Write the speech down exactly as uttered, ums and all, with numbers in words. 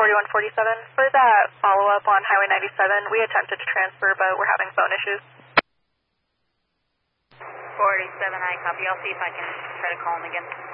forty-one forty-seven. For that follow-up on Highway ninety-seven, we attempted to transfer, but we're having phone issues. forty-seven, I copy. I'll see if I can try to call him again.